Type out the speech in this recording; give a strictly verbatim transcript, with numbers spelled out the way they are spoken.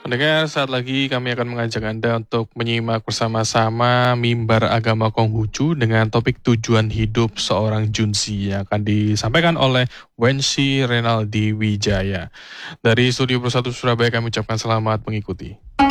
Pendengar, saat lagi kami akan mengajak Anda untuk menyimak bersama-sama mimbar agama Konghucu dengan topik tujuan hidup seorang Junzi yang akan disampaikan oleh Wensi Renaldi Wijaya. Dari Studio Bersatu Surabaya kami ucapkan selamat mengikuti.